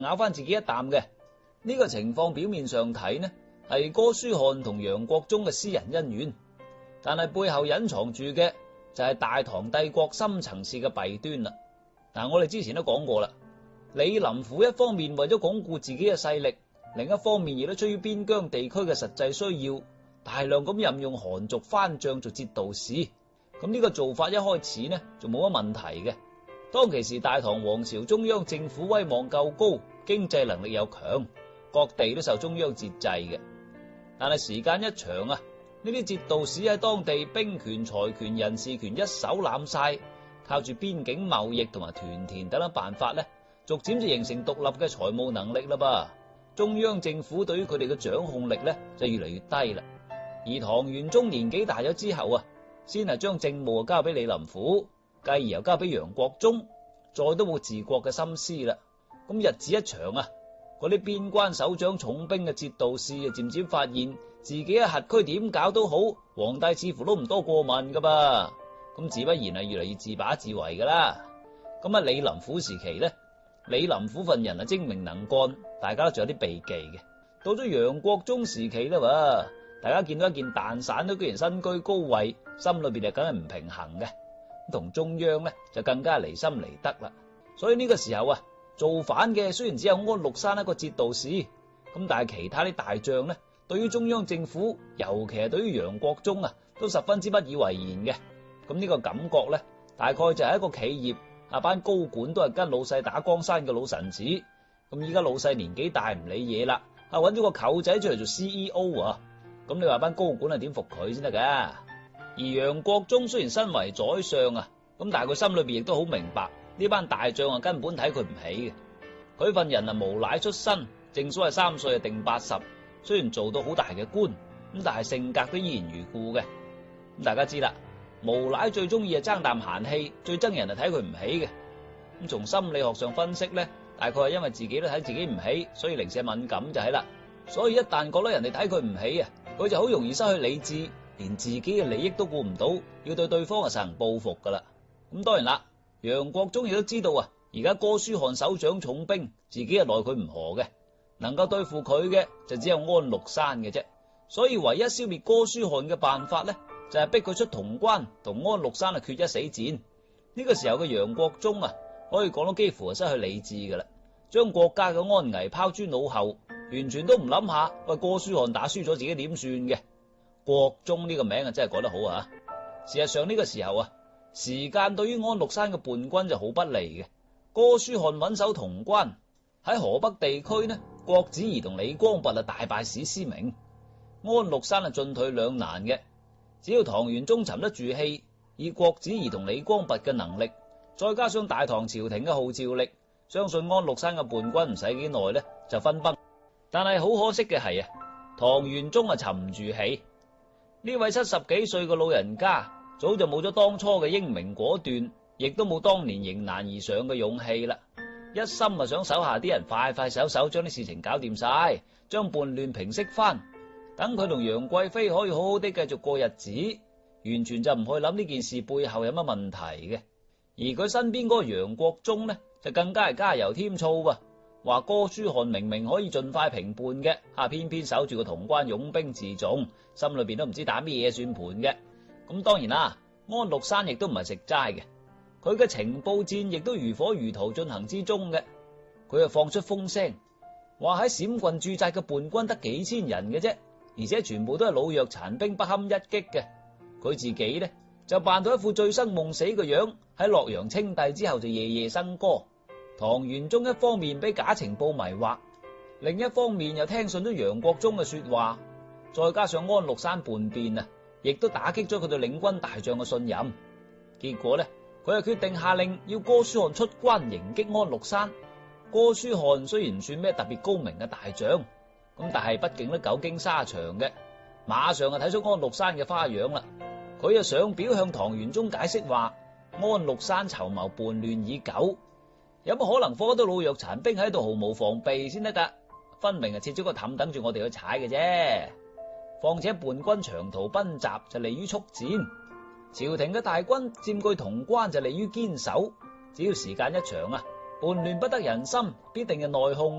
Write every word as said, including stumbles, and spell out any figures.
咬翻自己一啖嘅。呢個情況表面上睇呢，係哥舒翰同楊國忠嘅私人恩怨，但係背後隱藏住嘅就係大唐帝國深層次嘅弊端啦。嗱，我哋之前都講過啦，李林甫一方面為咗鞏固自己嘅勢力，另一方面亦都出於邊疆地區嘅實際需要，大量咁任用韓族番將做節度使。咁呢個做法一開始呢就冇乜問題嘅。當其時大唐王朝中央政府威望夠高，經濟能力又強，各地都受中央節制嘅。但係時間一長啊，呢啲節度使喺當地兵權、財權、人事權一手攬晒，靠住邊境貿易同埋屯田等等辦法呢，逐漸就形成獨立嘅財務能力啦噃。中央政府對於佢哋嘅掌控力呢就越嚟越低啦。而唐玄宗年紀大咗之後啊，先係將政務交俾李林甫，繼而又交俾楊國忠，再都冇治國嘅心思啦。咁日子一長啊，嗰啲邊關首長重兵嘅節度使啊，漸漸發現自己喺轄區點搞都好，皇帝似乎都唔多過問噶噃。咁自不然係越嚟越自把自為噶啦。咁喺李林甫時期呢，李林甫份人啊精明能幹，大家都仲有啲避忌嘅。到咗楊國忠時期啦，喎，大家見到一件蛋散都居然身居高位，心裏邊就梗係唔平衡嘅，同中央呢就更加離心離德啦。所以呢個時候啊，造反嘅雖然只有安祿山一個節度使，咁但係其他啲大將呢，對於中央政府，尤其係對於楊國忠啊，都十分之不以為然嘅。咁呢個感覺呢，大概就係一個企業啊，班高管都係跟老細打江山嘅老臣子。咁依家老細年紀大唔理嘢啦，啊揾咗個舅仔出嚟做 C E O 啊，咁你話班高管係點服佢先得噶？而楊國忠雖然身為宰相啊，咁但係佢心裏邊亦都好明白，呢班大將啊根本睇佢唔起嘅。佢份人啊無賴出身，正所謂三歲啊定八十，雖然做到好大嘅官，咁但係性格都依然如故嘅。咁大家知啦，無賴最中意係爭啖閒氣，最憎人係睇佢唔起嘅。咁從心理學上分析咧，大概係因為自己都睇自己唔起，所以零舍敏感就係啦。所以一旦覺得人哋睇佢唔起啊，佢就好容易失去理智，連自己嘅利益都顧唔到，要對對方啊實行報復噶啦。咁當然啦，楊國忠亦都知道啊，而家哥舒翰手掌重兵，自己係奈佢唔何嘅，能夠對付佢嘅就只有安祿山嘅啫。所以唯一消滅哥舒翰嘅辦法咧，就係逼佢出潼關同安祿山啊決一死戰。呢個時候嘅楊國忠啊，可以講到幾乎係失去理智噶啦，將國家嘅安危拋諸腦後，完全都唔諗下喂哥舒翰打輸咗自己點算嘅。國忠呢個名啊真係改得好啊！事實上呢個時候啊，時間對於安祿山嘅叛軍就好不利嘅。哥舒翰穩守潼關，喺河北地區呢，郭子儀同李光弼啊大敗史思明，安祿山啊進退兩難嘅。只要唐玄宗沉得住氣，以郭子儀同李光弼嘅能力，再加上大唐朝廷嘅號召力，相信安祿山嘅叛軍唔使幾耐呢就分崩。但係好可惜嘅係啊，唐玄宗啊沉唔住氣。呢位七十幾歲嘅老人家，早就冇咗當初嘅英明果斷，亦都冇當年迎難而上嘅勇氣啦。一心啊想手下啲人快快手手將啲事情搞掂晒，將叛亂平息翻，等佢同楊貴妃可以好好地繼續過日子，完全就唔去諗呢件事背後有乜問題嘅。而佢身邊嗰個楊國忠呢，就更加係加油添醋啊，話哥舒翰明明可以盡快平叛嘅，吓偏偏守住個潼關擁兵自重，心裏邊都唔知打咩嘢算盤嘅。咁當然啦，安祿山亦都唔係食齋嘅，佢嘅情報戰亦都如火如荼進行之中嘅。佢又放出風聲，話喺陝郡駐紮嘅叛軍得幾千人嘅啫，而且全部都係老弱殘兵，不堪一擊嘅。佢自己呢就扮到一副醉生夢死嘅樣，喺洛陽稱帝之後就夜夜笙歌。唐玄宗一方面俾假情報迷惑，另一方面又聽信咗楊國忠嘅說話，再加上安祿山叛變啊，亦都打擊咗佢對領軍大將嘅信任。結果呢，佢就決定下令要哥舒翰出關迎擊安祿山。哥舒翰雖然唔算咩特別高明嘅大將，咁但係畢竟都久經沙場嘅，馬上就睇出安祿山嘅花樣啦。佢就上表向唐玄宗解釋話，安祿山籌謀叛亂已久，有乜可能放到老弱殘兵喺度毫無防備先得噶？分明係設咗個氹等住我哋去踩嘅啫。況且叛軍長途奔襲就利於速戰，朝廷嘅大軍佔據潼關就利於堅守。只要時間一長啊， 叛亂不得人心，必定係內訌